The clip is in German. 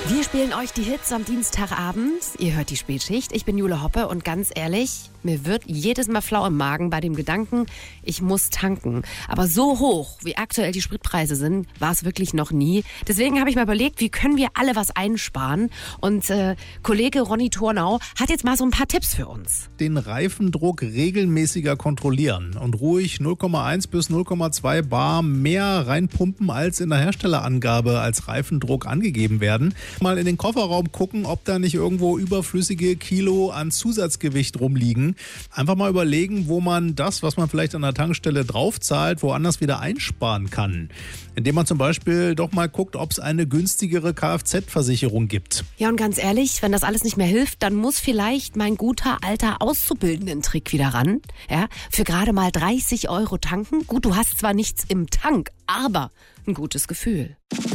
Wir spielen euch die Hits am Dienstagabend. Ihr hört die Spätschicht. Ich bin Jule Hoppe und ganz ehrlich, mir wird jedes Mal flau im Magen bei dem Gedanken, ich muss tanken. Aber so hoch, wie aktuell die Spritpreise sind, war es wirklich noch nie. Deswegen habe ich mal überlegt, wie können wir alle was einsparen? Und Kollege Ronny Thornau hat jetzt mal so ein paar Tipps für uns. Den Reifendruck regelmäßiger kontrollieren und ruhig 0,1 bis 0,2 bar mehr reinpumpen, als in der Herstellerangabe als Reifendruck angegeben werden. Mal in den Kofferraum gucken, ob da nicht irgendwo überflüssige Kilo an Zusatzgewicht rumliegen. Einfach mal überlegen, wo man das, was man vielleicht an der Tankstelle draufzahlt, woanders wieder einsparen kann. Indem man zum Beispiel doch mal guckt, ob es eine günstigere Kfz-Versicherung gibt. Ja, und ganz ehrlich, wenn das alles nicht mehr hilft, dann muss vielleicht mein guter alter Auszubildenden-Trick wieder ran. Ja, für gerade mal 30 € tanken. Gut, du hast zwar nichts im Tank, aber ein gutes Gefühl.